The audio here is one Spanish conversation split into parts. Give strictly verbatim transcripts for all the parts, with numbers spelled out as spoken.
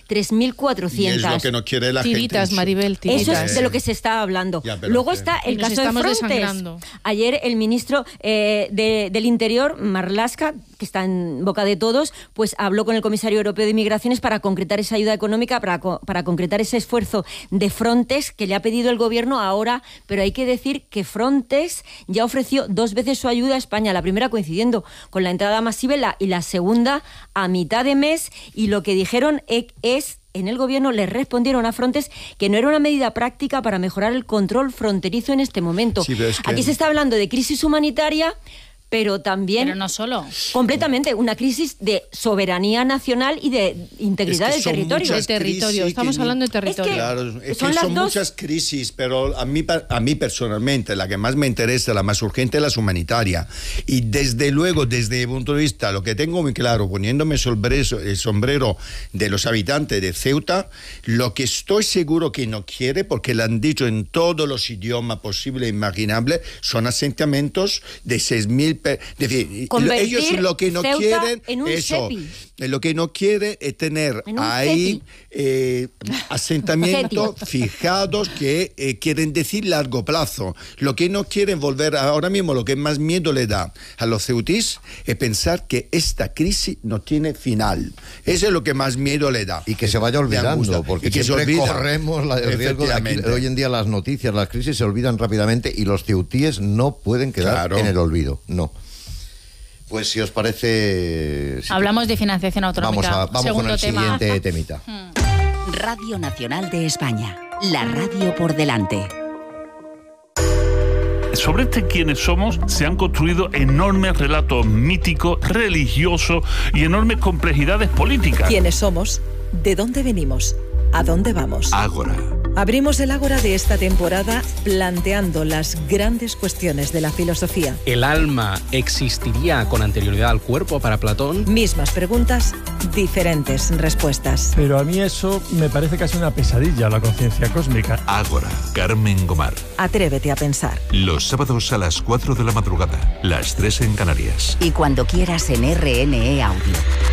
tres mil cuatrocientas. Y es lo que no quiere la tiritas, gente. Maribel, tiritas. Eso es de lo que se está hablando. Ya, Luego que... está el Nos caso de Frontex. Desangrando. Ayer el ministro eh, de, del Interior, Marlaska, que está en boca de todos, pues habló con el comisario europeo de Migraciones para concretar esa ayuda económica, para, para concretar ese esfuerzo de Frontex que le ha pedido el gobierno ahora, pero hay que decir que Frontex ya ofreció dos veces su ayuda a España, la primera coincidiendo con la entrada masiva y la, y la segunda a mitad de mes, y lo que dijeron es... En el gobierno les respondieron a Frontex que no era una medida práctica para mejorar el control fronterizo en este momento. Sí, es que... Aquí se está hablando de crisis humanitaria, pero también... Pero no solo. Completamente, una crisis de soberanía nacional y de integridad es que del territorio. De territorio, estamos que... hablando de territorio. Es que Claro, es son que las son dos... muchas crisis, pero a mí, a mí personalmente la que más me interesa, la más urgente es la humanitaria. Y desde luego, desde mi punto de vista, lo que tengo muy claro, poniéndome el sombrero de los habitantes de Ceuta, lo que estoy seguro que no quiere, porque lo han dicho en todos los idiomas posibles e imaginables, son asentamientos de seis mil... Es decir, ellos lo que no Ceuta quieren, en un eso, cepi. lo que no quiere es tener ahí eh, asentamientos fijados que eh, quieren decir largo plazo. Lo que no quieren volver, ahora mismo lo que más miedo le da a los ceutís es pensar que esta crisis no tiene final. Eso es lo que más miedo le da. Y que se vaya olvidando, porque que siempre se corremos la, el riesgo de aquí, hoy en día las noticias, las crisis se olvidan rápidamente y los ceutíes no pueden quedar claro. en el olvido, no. Pues si os parece... Si Hablamos de financiación autonómica. Vamos, a, vamos con el tema. siguiente temita. Radio Nacional de España, la radio por delante. Sobre este quiénes somos se han construido enormes relatos míticos, religiosos y enormes complejidades políticas. ¿Quiénes somos? ¿De dónde venimos? ¿A dónde vamos? Ágora. Abrimos el Ágora de esta temporada planteando las grandes cuestiones de la filosofía. ¿El alma existiría con anterioridad al cuerpo para Platón? Mismas preguntas, diferentes respuestas. Pero a mí eso me parece casi una pesadilla, la conciencia cósmica. Ágora, Carmen Gomar. Atrévete a pensar. Los sábados a las cuatro de la madrugada, las tres en Canarias. Y cuando quieras en R N E Audio.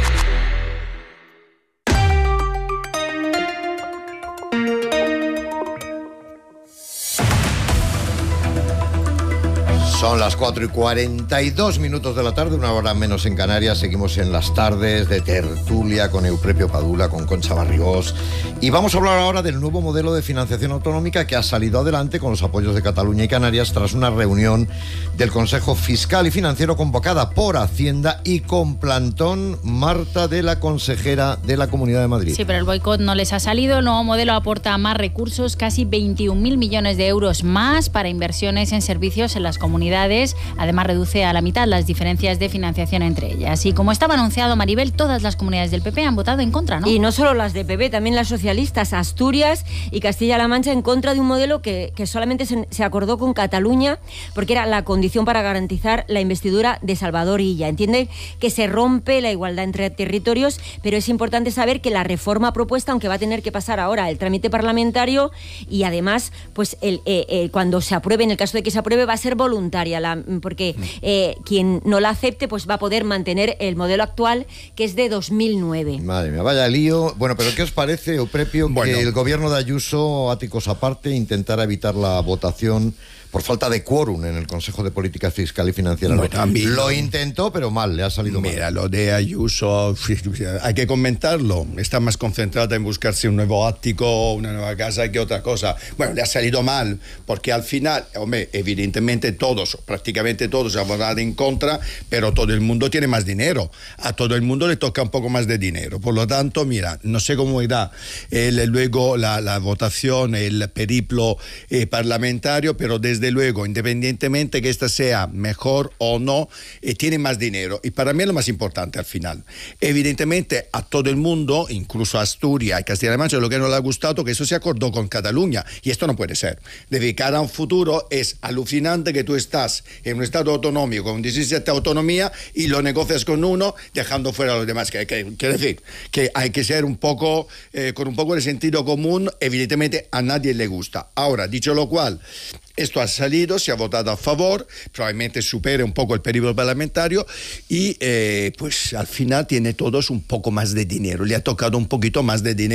Son las cuatro y cuarenta y dos minutos de la tarde, una hora menos en Canarias. Seguimos en las tardes de tertulia con Euprepio Padula, con Concha Barrigós. Y vamos a hablar ahora del nuevo modelo de financiación autonómica que ha salido adelante con los apoyos de Cataluña y Canarias tras una reunión del Consejo Fiscal y Financiero convocada por Hacienda y con plantón Marta de la consejera de la Comunidad de Madrid. Sí, pero el boicot no les ha salido. El nuevo modelo aporta más recursos, casi veintiún mil millones de euros más para inversiones en servicios en las comunidades. Además, reduce a la mitad las diferencias de financiación entre ellas. Y como estaba anunciado, Maribel, todas las comunidades del P P han votado en contra, ¿no? Y no solo las de P P, también las socialistas, Asturias y Castilla-La Mancha, en contra de un modelo que, que solamente se, se acordó con Cataluña, porque era la condición para garantizar la investidura de Salvador Illa. Entiende que se rompe la igualdad entre territorios, pero es importante saber que la reforma propuesta, aunque va a tener que pasar ahora el trámite parlamentario y además, pues el, eh, eh, cuando se apruebe, en el caso de que se apruebe, va a ser voluntaria. La, porque eh, quien no la acepte pues va a poder mantener el modelo actual, que es de dos mil nueve. Madre mía, vaya lío. Bueno, pero ¿qué os parece, Euprepio, bueno. que el gobierno de Ayuso, áticos aparte, intentara evitar la votación por falta de quórum en el Consejo de Política Fiscal y Financiera? Bueno, lo, lo intentó, pero mal, le ha salido mal. Mira, lo de Ayuso, hay que comentarlo. Está más concentrada en buscarse un nuevo ático, una nueva casa que otra cosa. Bueno, le ha salido mal, porque al final, hombre, evidentemente todos, prácticamente todos han votado en contra, pero todo el mundo tiene más dinero. A todo el mundo le toca un poco más de dinero. Por lo tanto, mira, no sé cómo irá el, luego la, la votación, el periplo eh, parlamentario, pero desde luego, independientemente que esta sea mejor o no, eh, tiene más dinero. Y para mí es lo más importante al final. Evidentemente, a todo el mundo, incluso a Asturias y Castilla-La Mancha, lo que no le ha gustado que eso se acordó con Cataluña. Y esto no puede ser. De cara a un futuro es alucinante que tú estás en un estado autonómico con diecisiete autonomías y lo negocias con uno, dejando fuera a los demás. Que, que, quiere decir que hay que ser un poco, eh, con un poco de sentido común. Evidentemente, a nadie le gusta. Ahora, dicho lo cual, esto ha salido, se ha votado a favor, probablemente supere un poco el periodo parlamentario y eh, pues al final tiene todos un poco más de dinero, le ha tocado un poquito más de dinero.